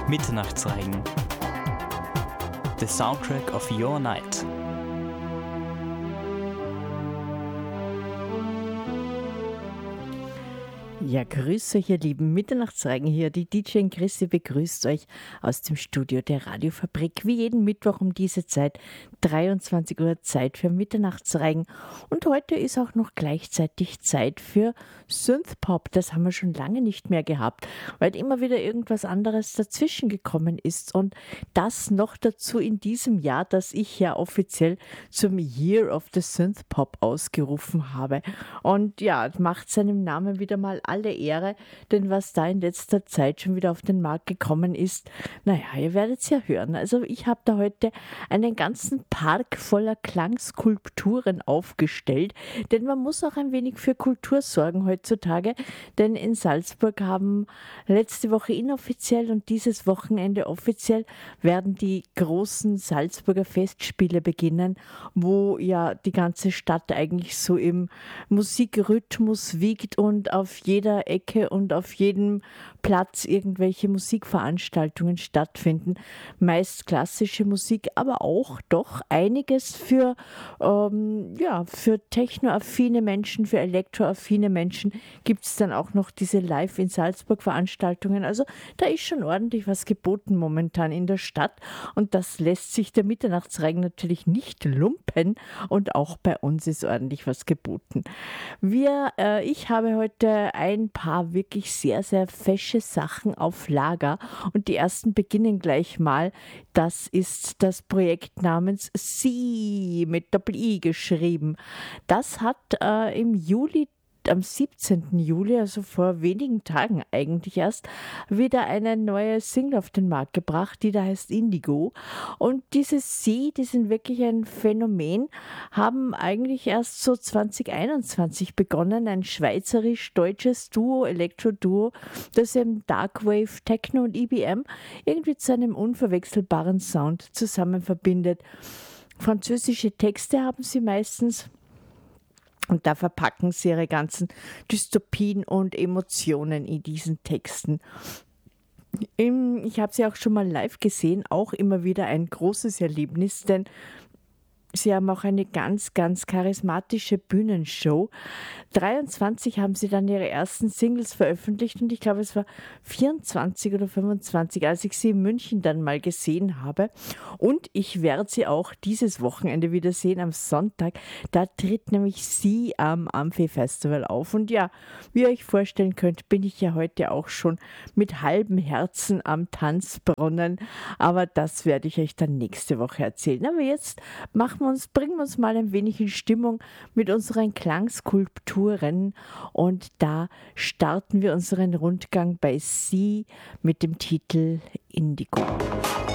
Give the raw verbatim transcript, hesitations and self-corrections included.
Mitternachtsreigen. The soundtrack of your night. Ja, grüß euch, ihr lieben Mitternachtsreigen hier. Die D J Christi begrüßt euch aus dem Studio der Radiofabrik. Wie jeden Mittwoch um diese Zeit, dreiundzwanzig Uhr Zeit für Mitternachtsreigen. Und heute ist auch noch gleichzeitig Zeit für Synthpop. Das haben wir schon lange nicht mehr gehabt, weil immer wieder irgendwas anderes dazwischen gekommen ist. Und das noch dazu in diesem Jahr, das ich ja offiziell zum Year of the Synthpop ausgerufen habe. Und ja, macht seinem Namen wieder mal alle Ehre, denn was da in letzter Zeit schon wieder auf den Markt gekommen ist, naja, ihr werdet es ja hören. Also ich habe da heute einen ganzen Park voller Klangskulpturen aufgestellt, denn man muss auch ein wenig für Kultur sorgen heutzutage, denn in Salzburg haben letzte Woche inoffiziell und dieses Wochenende offiziell werden die großen Salzburger Festspiele beginnen, wo ja die ganze Stadt eigentlich so im Musikrhythmus wiegt und auf jeder Ecke und auf jedem Platz irgendwelche Musikveranstaltungen stattfinden. Meist klassische Musik, aber auch doch einiges für, ähm, ja, für technoaffine Menschen, für elektroaffine Menschen gibt es dann auch noch diese Live in Salzburg Veranstaltungen. Also da ist schon ordentlich was geboten momentan in der Stadt und das lässt sich der Mitternachtsreigen natürlich nicht lumpen und auch bei uns ist ordentlich was geboten. Wir, äh, ich habe heute ein paar wirklich sehr, sehr fesche Sachen auf Lager und die ersten beginnen gleich mal. Das ist das Projekt namens Sie mit Doppel-I geschrieben. Das hat äh, im Juli am siebzehnten Juli, also vor wenigen Tagen eigentlich erst, wieder eine neue Single auf den Markt gebracht, die da heißt Indigo. Und diese Sie, die sind wirklich ein Phänomen, haben eigentlich erst so zwanzig einundzwanzig begonnen, ein schweizerisch-deutsches Duo, Elektro-Duo, das eben Darkwave, Techno und E B M irgendwie zu einem unverwechselbaren Sound zusammen verbindet. Französische Texte haben sie meistens. Und da verpacken sie ihre ganzen Dystopien und Emotionen in diesen Texten. Ich habe sie auch schon mal live gesehen, auch immer wieder ein großes Erlebnis, denn sie haben auch eine ganz, ganz charismatische Bühnenshow. dreiundzwanzig haben sie dann ihre ersten Singles veröffentlicht und ich glaube, es war vierundzwanzig oder fünfundzwanzig, als ich sie in München dann mal gesehen habe. Und ich werde sie auch dieses Wochenende wieder sehen, am Sonntag. Da tritt nämlich sie am Amphi-Festival auf. Und ja, wie ihr euch vorstellen könnt, bin ich ja heute auch schon mit halbem Herzen am Tanzbrunnen. Aber das werde ich euch dann nächste Woche erzählen. Aber jetzt machen wir uns, bringen wir uns mal ein wenig in Stimmung mit unseren Klangskulpturen und da starten wir unseren Rundgang bei Sie mit dem Titel Indigo.